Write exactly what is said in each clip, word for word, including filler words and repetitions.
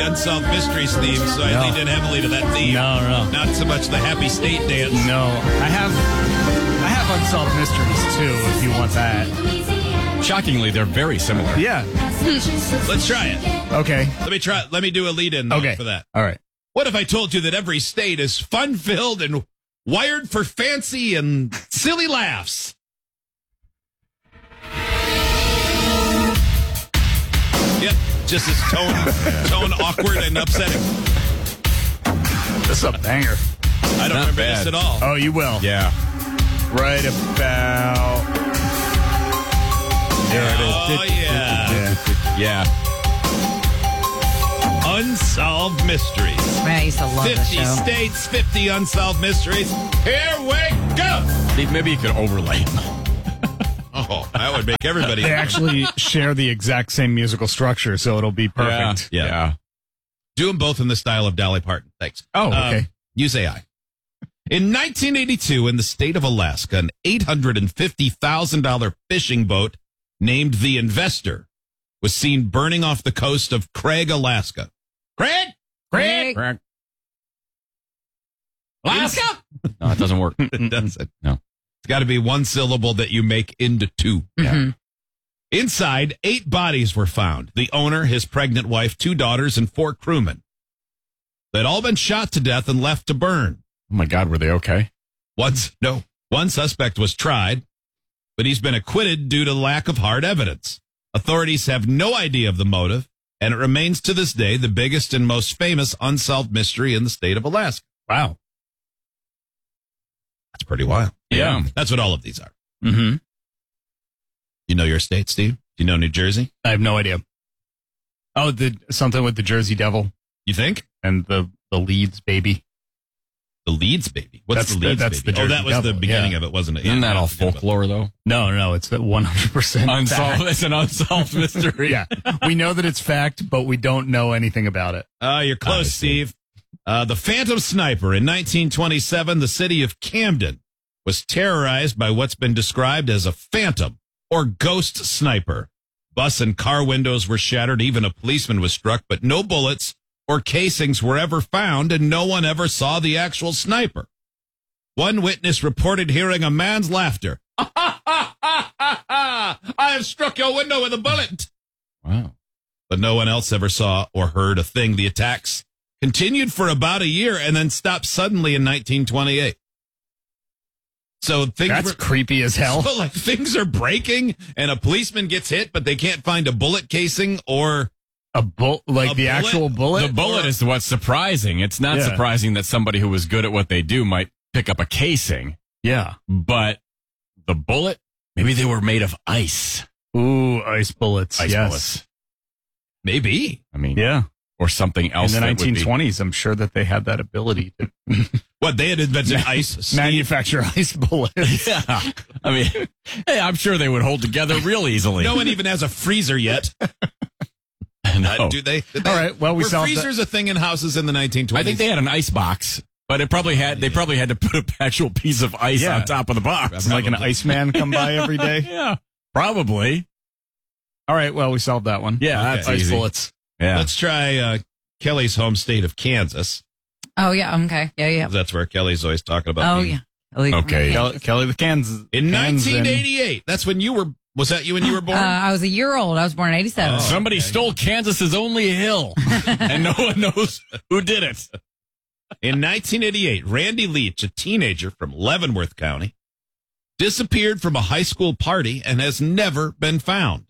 Unsolved Mysteries theme, so I No. leaned in heavily to that theme. No, no. Not so much the Happy State dance. No, I have I have Unsolved Mysteries, too, if you want that. Shockingly, they're very similar. Yeah. Let's try it. Okay. Let me try. Let me do a lead-in Okay. for that. All right. What if I told you that every state is fun-filled and wired for fancy and silly laughs? Yep, just as tone, tone awkward and upsetting. This is a banger. I don't Not remember bad. this at all. Oh, you will. Yeah. Right about. There it is. Oh, yeah. Yeah. Unsolved Mysteries. Man, I used to love this fifty show. states, fifty unsolved mysteries. Here we go. Maybe you could overlay them. Oh, that would make everybody. They actually share the exact same musical structure, so it'll be perfect. Yeah. Yeah. Do them both in the style of Dolly Parton. Thanks. Oh, okay. Um, use A I. In nineteen eighty-two, in the state of Alaska, an eight hundred fifty thousand dollars fishing boat named the Investor was seen burning off the coast of Craig, Alaska. Craig? Craig. Alaska? No, it doesn't work. It doesn't. No. It's got to be one syllable that you make into two. Mhm. Inside, eight bodies were found. The owner, his pregnant wife, two daughters, and four crewmen. They'd all been shot to death and left to burn. Oh, my God. Were they okay? Once, no, one suspect was tried, but he's been acquitted due to lack of hard evidence. Authorities have no idea of the motive, and it remains to this day the biggest and most famous unsolved mystery in the state of Alaska. Wow. That's pretty wild. Yeah. That's what all of these are. Mm-hmm. You know your state, Steve? Do you know New Jersey? I have no idea. Oh, the something with the Jersey Devil You think? and the, the Leeds baby. The Leeds baby. What's That's the the- Leeds that's baby? the oh, that Jersey was the Devil, beginning yeah. of it, wasn't it? Isn't Yeah, that all I forget about folklore, though? No, no, it's one hundred percent Unsolved. fact. It's an unsolved mystery. Yeah. We know that it's fact, but we don't know anything about it. Uh, you're I close, see. Steve. Uh, the Phantom Sniper. In nineteen twenty-seven, the city of Camden was terrorized by what's been described as a phantom or ghost sniper. Bus and car windows were shattered. Even a policeman was struck, but no bullets or casings were ever found, and no one ever saw the actual sniper. One witness reported hearing a man's laughter. I have struck your window with a bullet. Wow. But no one else ever saw or heard a thing. The attacks continued for about a year and then stopped suddenly in nineteen twenty-eight. So things That's were, creepy as hell. so like things are breaking and a policeman gets hit, but they can't find a bullet casing or A bull, like A the bullet? actual bullet. The bullet or- is what's surprising. It's not Yeah. surprising that somebody who was good at what they do might pick up a casing, Yeah. but the bullet, maybe they were made of ice. Ooh, ice bullets. Ice yes. bullets. maybe. I mean, Yeah. or something In else. the that would be- nineteen twenties, I'm sure that they had that ability to What, they had invented ice? Steve? manufacture ice bullets. Yeah. I mean, hey, I'm sure they would hold together real easily. No one even has a freezer yet. No. Uh, do they? Did they- All right, well, we Were solved freezers a thing in houses in the nineteen twenties? I think they had an ice box, but it probably had. They probably had to put an actual piece of ice Yeah. on top of the box. It's like an Probably. Iceman come by every day. Yeah, probably. All right, well, we solved that one. Yeah, Okay. that's Ice easy. bullets. Yeah. Let's try uh, Kelly's home state of Kansas. Oh, yeah. Okay. Yeah, yeah. That's where Kelly's always talking about. Oh, being- yeah. Elite- Okay. Kelly, Kelly the Kansas. In Kansas- nineteen eighty-eight, that's when you were. Was that you when you were born? Uh, I was a year old. I was born in eighty-seven. Oh. Somebody okay. stole Kansas's only hill, and no one knows who did it. In nineteen eighty-eight, Randy Leach, a teenager from Leavenworth County, disappeared from a high school party and has never been found.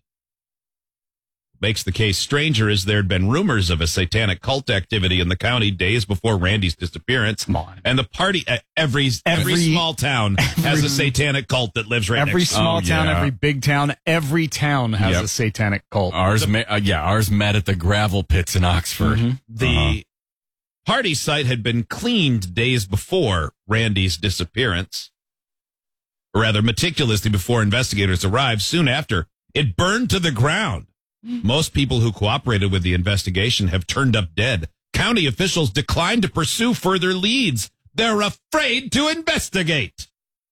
What makes the case stranger is there had been rumors of a satanic cult activity in the county days before Randy's disappearance. Come on. And the party, uh, every, every Every- small town has a satanic cult that lives right Every next to it. small Oh, town, yeah. every big town, every town has Yep. a satanic cult. Ours, ma- uh, yeah, ours met at the gravel pits in Oxford. Mhm. The Uh-huh. party site had been cleaned days before Randy's disappearance, or rather meticulously before investigators arrived. Soon after, it burned to the ground. Most people who cooperated with the investigation have turned up dead. County officials declined to pursue further leads. They're afraid to investigate.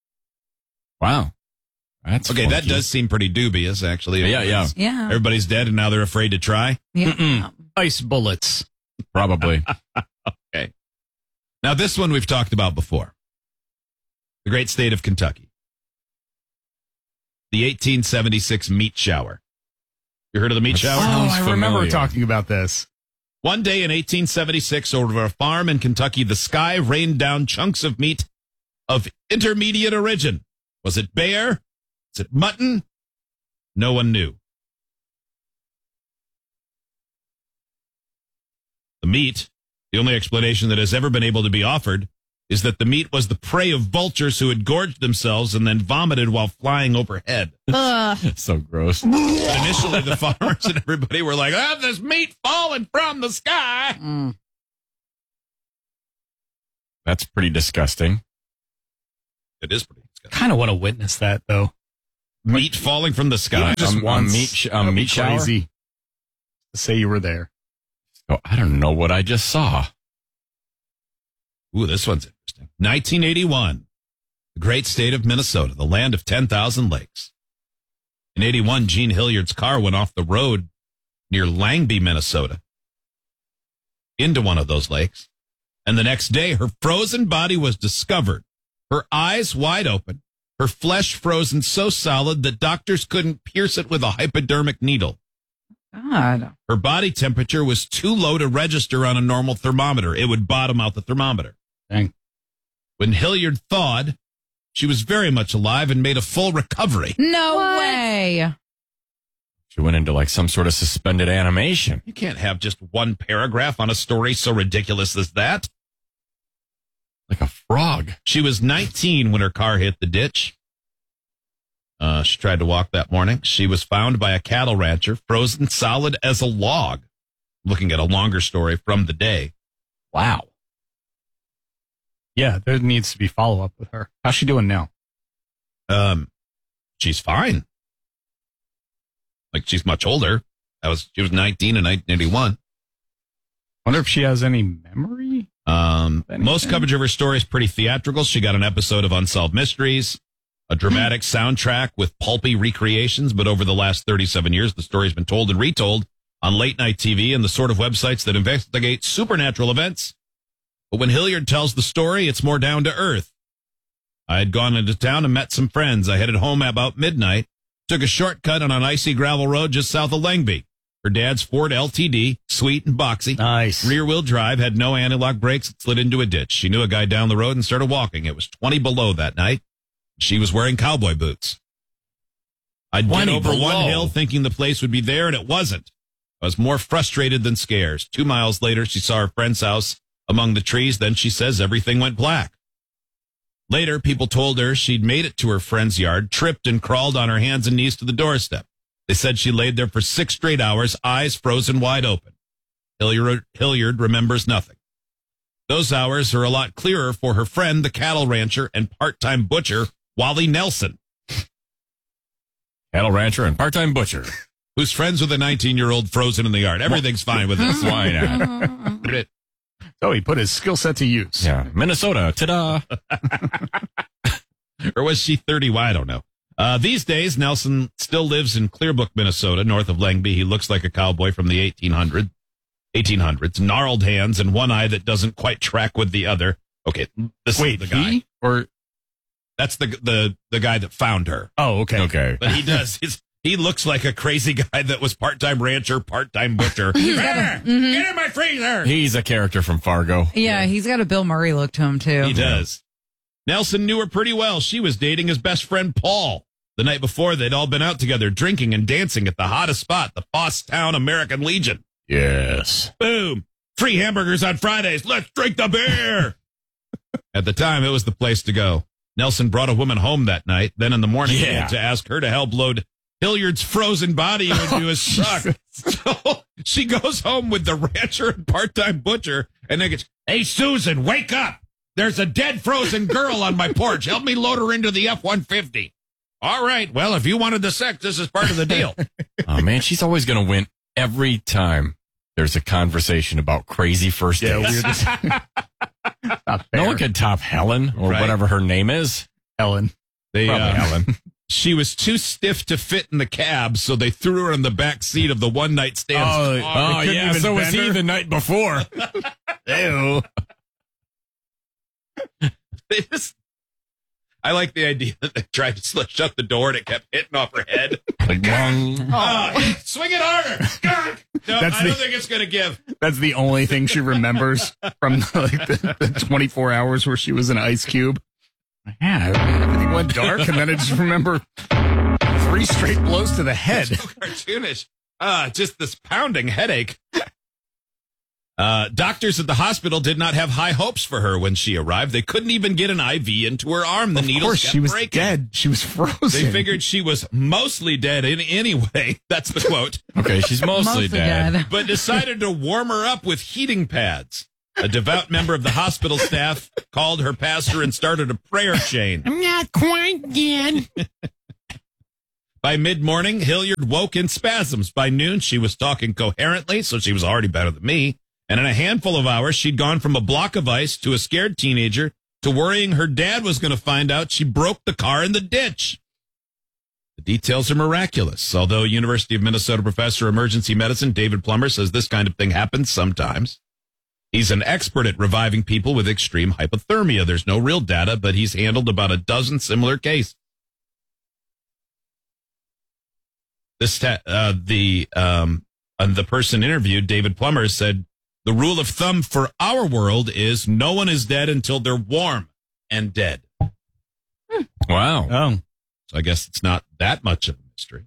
Wow, that's Okay, that funky. does seem pretty dubious, actually. Yeah, yeah. Everybody's- Yeah. Everybody's dead, and now they're afraid to try. Yeah. Ice bullets. Probably. Okay. Now, this one we've talked about before. The great state of Kentucky. The eighteen seventy-six meat shower. You heard of the meat shower? Oh, Sounds I remember familiar. talking about this. One day in eighteen seventy-six, over a farm in Kentucky, the sky rained down chunks of meat of intermediate origin. Was it bear? Was it mutton? No one knew. The meat, the only explanation that has ever been able to be offered, is that the meat was the prey of vultures who had gorged themselves and then vomited while flying overhead. Ugh. So gross. Initially, the farmers and everybody were like, "Oh, this meat falling from the sky." Mm. That's pretty disgusting. It is pretty disgusting. Kind of want to witness that, though. Meat falling from the sky. Just Um, a once. meat sh- a That'd be meat shower? crazy. To say you were there. Oh, I don't know what I just saw. Ooh, this one's interesting. nineteen eighty-one, the great state of Minnesota, the land of ten thousand lakes. In eighty-one, Gene Hilliard's car went off the road near Langby, Minnesota, into one of those lakes. And the next day, her frozen body was discovered, her eyes wide open, her flesh frozen so solid that doctors couldn't pierce it with a hypodermic needle. God. Her body temperature was too low to register on a normal thermometer. It would bottom out the thermometer. Dang. When Hilliard thawed, she was very much alive and made a full recovery. No way. She went into like some sort of suspended animation. You can't have just one paragraph on a story so ridiculous as that. Like a frog. She was nineteen when her car hit the ditch. Uh, she tried to walk that morning. She was found by a cattle rancher, frozen solid as a log. Looking at a longer story from the day. Wow. Yeah, there needs to be follow-up with her. How's she doing now? Um, she's fine. Like, she's much older. That was she was nineteen in nineteen eighty-one. Wonder if she has any memory? Um, Anything? most coverage of her story is pretty theatrical. She got an episode of Unsolved Mysteries, a dramatic soundtrack with pulpy recreations, but over the last thirty-seven years, the story's been told and retold on late night T V and the sort of websites that investigate supernatural events. But when Hilliard tells the story, it's more down to earth. I had gone into town and met some friends. I headed home about midnight, took a shortcut on an icy gravel road just south of Langby. Her dad's Ford L T D, sweet and boxy. Nice. Rear-wheel drive, had no anti-lock brakes, and slid into a ditch. She knew a guy down the road and started walking. It was twenty below that night. She was wearing cowboy boots. I'd get twenty over below. one hill thinking the place would be there, and it wasn't. I was more frustrated than scared. Two miles later, she saw her friend's house among the trees. Then she says everything went black. Later, people told her she'd made it to her friend's yard, tripped and crawled on her hands and knees to the doorstep. They said she laid there for six straight hours, eyes frozen wide open. Hilliard, Hilliard remembers nothing. Those hours are a lot clearer for her friend, the cattle rancher and part-time butcher, Wally Nelson, Cattle rancher and part-time butcher. who's friends with a nineteen-year-old frozen in the yard. Everything's fine with this. Why not? So he put his skill set to use. Yeah. Minnesota. Ta-da. Or was she thirty? Well, I don't know. Uh, these days, Nelson still lives in Clearbrook, Minnesota, north of Langby. He looks like a cowboy from the eighteen hundreds, eighteen hundreds, gnarled hands and one eye that doesn't quite track with the other. Okay, this Wait, is the guy. he? Or, That's the the the guy that found her. oh, okay. Okay. But he does. He's, he looks like a crazy guy that was part-time rancher, part-time butcher. Ah, Get in my freezer. He's a character from Fargo. Yeah, he's got a Bill Murray look to him, too. He does. Nelson knew her pretty well. She was dating his best friend, Paul. The night before, they'd all been out together drinking and dancing at the hottest spot, the Fosstown American Legion. Yes. Boom. Free hamburgers on Fridays. Let's drink the beer. At the time, it was the place to go. Nelson brought a woman home that night. Then in the morning, he Yeah. had to ask her to help load Hilliard's frozen body into his truck. So she goes home with the rancher and part-time butcher, and then gets, "Hey, Susan, wake up. There's a dead frozen girl on my porch. Help me load her into the F one fifty. All right. Well, if you wanted the sex, this is part of the deal. Oh, man, she's always going to win every time there's a conversation about crazy first Yeah, dates. weird. Not fair. No one could top Helen or Right. whatever her name is. Helen. They, Probably uh, Helen. she was too stiff to fit in the cab, so they threw her in the back seat of the one night stand's Oh, car. Oh, couldn't yeah. even So was bend he her? the night before? Ew. They just, I like the idea that they tried to sl- shut the door and it kept hitting off her head. Like, wrong. Oh, swing it harder. God. No, That's I don't the- think it's going to give. That's the only thing she remembers from like the, the twenty-four hours where she was an ice cube. Yeah, everything went dark, and then I just remember three straight blows to the head. So cartoonish. Ah, just this pounding headache. Uh, doctors at the hospital did not have high hopes for her when she arrived. They couldn't even get an I V into her arm. The Of needles course, kept she was breaking. dead. She was frozen. They figured she was mostly dead in anyway. That's the quote. Okay, she's mostly, dead. But decided to warm her up with heating pads. A devout member of the hospital staff called her pastor and started a prayer chain. I'm not quite dead. By mid-morning, Hilliard woke in spasms. By noon, she was talking coherently, so she was already better than me. And in a handful of hours, she'd gone from a block of ice to a scared teenager to worrying her dad was going to find out she broke the car in the ditch. The details are miraculous, although University of Minnesota professor of emergency medicine David Plummer says this kind of thing happens sometimes. He's an expert at reviving people with extreme hypothermia. There's no real data, but he's handled about a dozen similar cases. This ta- uh, the um, uh, the person interviewed, David Plummer, said the rule of thumb for our world is no one is dead until they're warm and dead. Wow. Oh, So I guess it's not that much of a mystery.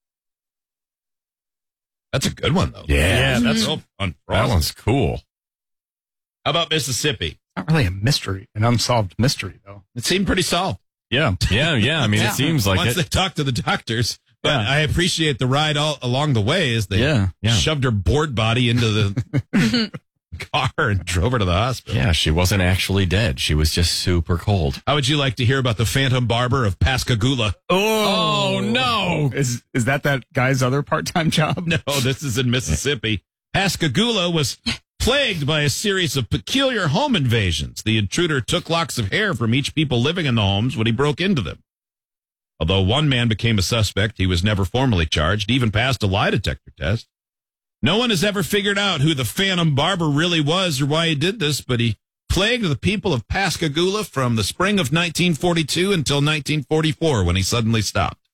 That's a good one, though. Yeah, that's that's- real fun. That one's cool. How about Mississippi? not really a mystery, an unsolved mystery, though. It seemed pretty solved. Yeah. Yeah, yeah. I mean, Yeah. it seems like Once it. they talked to the doctors. But Yeah. I appreciate the ride all along the way as they Yeah, yeah. shoved her board body into the car and drove her to the hospital. Yeah, she wasn't actually dead. She was just super cold. How would you like to hear about the Phantom Barber of Pascagoula? Oh, no. Is is that that guy's other part-time job? No, this is in Mississippi. Pascagoula was plagued by a series of peculiar home invasions. The intruder took locks of hair from each people living in the homes when he broke into them. Although one man became a suspect, he was never formally charged, even passed a lie detector test. No one has ever figured out who the Phantom Barber really was or why he did this, but he plagued the people of Pascagoula from the spring of nineteen forty-two until nineteen forty-four when he suddenly stopped.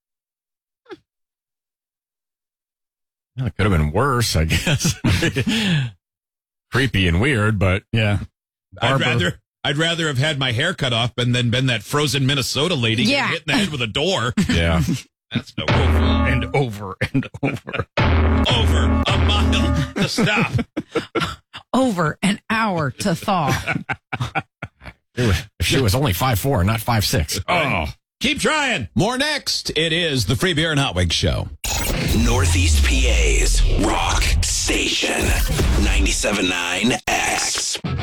Well, it could have been worse, I guess. Creepy and weird, but Yeah. I'd Barber. rather I'd rather have had my hair cut off and then been that frozen Minnesota lady Yeah. getting hit in the head with a door. yeah. That's no cool. And over and over. Over a mile to stop. Over an hour to thaw. If she was only five foot four, not five foot six. Oh, keep trying. More next. It is the Free Beer and Hot Wings Show. Northeast P A's Rock Station ninety-seven point nine X.